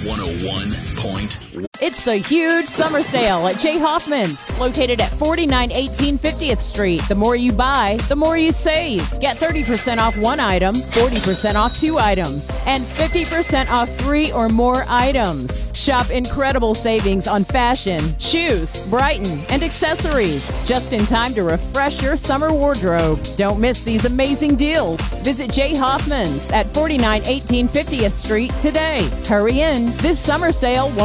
101.1. It's the huge summer sale at J. Hoffman's, located at 4918 50th Street. The more you buy, the more you save. Get 30% off one item, 40% off two items, and 50% off three or more items. Shop incredible savings on fashion, shoes, Brighton, and accessories, just in time to refresh your summer wardrobe. Don't miss these amazing deals. Visit J. Hoffman's at 4918 50th Street today. Hurry in. This summer sale